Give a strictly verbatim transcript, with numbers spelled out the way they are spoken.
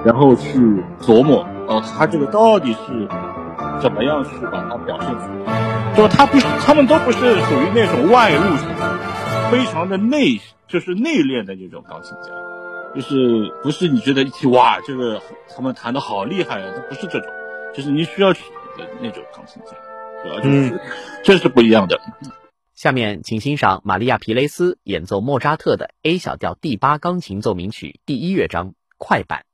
然后去琢磨哦，他这个到底是怎么样去把它表现出来。就他不是，他们都不是属于那种外露型，非常的内，就是内敛的那种钢琴家，就是不是你觉得一起哇，这个他们弹得好厉害啊，他不是这种，就是你需要曲的那种钢琴家，主要就是、嗯、这是不一样的。 下面请欣赏玛利亚·皮雷斯演奏莫扎特的 A 小调第八钢琴奏鸣曲第一乐章快板。